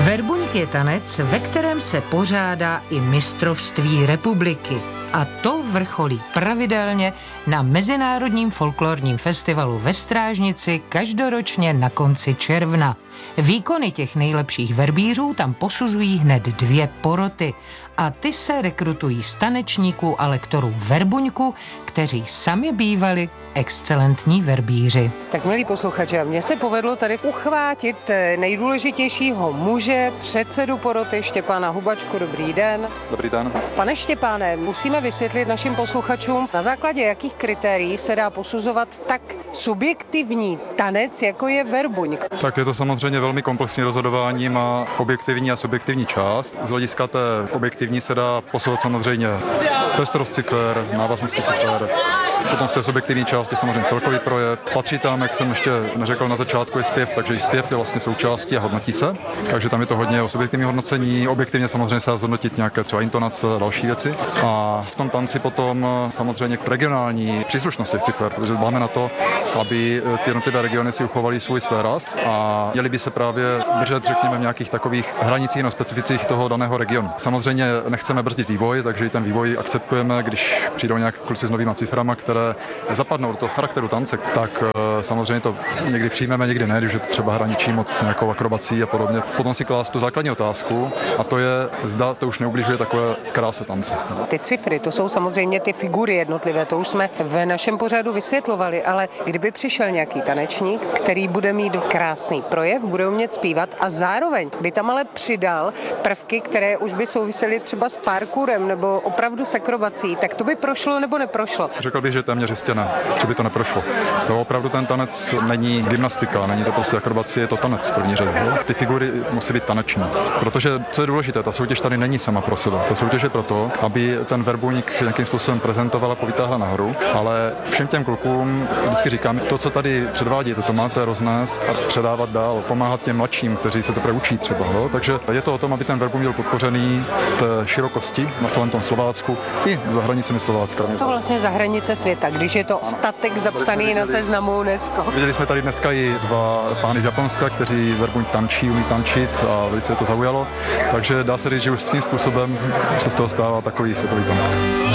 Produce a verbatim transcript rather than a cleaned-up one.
Verbuňk je tanec, ve kterém se pořádá i mistrovství republiky. A to vrcholí pravidelně na Mezinárodním folklorním festivalu ve Strážnici každoročně na konci června. Výkony těch nejlepších verbířů tam posuzují hned dvě poroty a ty se rekrutují z tanečníků a lektorů verbuňku, kteří sami bývali excelentní verbíři. Tak milí posluchači, mně se povedlo tady uchvátit nejdůležitějšího muže, předsedu poroty Štěpána Hubačku. Dobrý den. Dobrý den. Pane Štěpáne, musíme vysvětlit našim posluchačům, na základě jakých kritérií se dá posuzovat tak subjektivní tanec, jako je verbuňk. Tak je to samozřejmě velmi komplexní rozhodování, má objektivní a subjektivní část. Z hlediska té objektivní se dá posuzovat samozřejmě pestrost cifer, návaznosti cifer. Potom z té subjektivní části samozřejmě celkový projev. Patří tam, jak jsem ještě neřekl na začátku, je zpěv, takže i zpěv je vlastně součástí a hodnotí se. Takže tam je to hodně o subjektivní hodnocení. Objektivně samozřejmě se dá zhodnotit nějaké třeba intonace a další věci. A v tom tanci potom samozřejmě k regionální příslušnosti cifer, protože máme na to, aby ty jednotlivé regiony si uchovaly svůj svéraz a měly by se právě držet, řekněme, v nějakých takových hranicích no specificích toho daného regionu. Samozřejmě nechceme brzdit vývoj, takže i ten vývoj akceptujeme, když přijdou nějak kluci s novýma ciframa, které zapadnou do toho charakteru tance, tak samozřejmě to někdy přijmeme, někdy ne, když je to třeba hraničí moc nějakou akrobací a podobně. Potom si klást tu základní otázku a to je, zda to už neubližuje takové kráse tance. Ty cifry, to jsou samozřejmě ty figury jednotlivé, to už jsme v našem pořadu vysvětlovali, ale kdyby přišel nějaký tanečník, který bude mít krásný projev, bude umět zpívat a zároveň by tam ale přidal prvky, které už by souvisely třeba s parkourem nebo opravdu s akrobací, tak to by prošlo nebo neprošlo? Řekl bych, že téměř jistě ne, že by to neprošlo. Jo, opravdu ten tanec není gymnastika, není to prostě akrobacie, je to tanec v první řadě. Ty figury musí být taneční, protože co je důležité, ta soutěž tady není sama pro sebe. Ta soutěž je proto, aby ten verbuňk nějakým způsobem prezentoval a povytáhla nahoru, ale všem těm klukům vždycky říkám, to, co tady předvádíte, to máte roznést a předávat dál, pomáhat těm mladším, kteří se teprve učí třeba. Jo? Takže je to o tom, aby ten verbuňk byl podpořený v širokosti na celém tom Slovácku i za hranicemi Slovácka. To vlastně za hranice světa, když je to statek zapsaný na seznamu UNESCO. Viděli jsme tady dneska i dva pány z Japonska, kteří verbuňk tančí, umí tančit a velice to zaujalo. Takže dá se říct, že už svým způsobem se z toho stává takový světový tanec.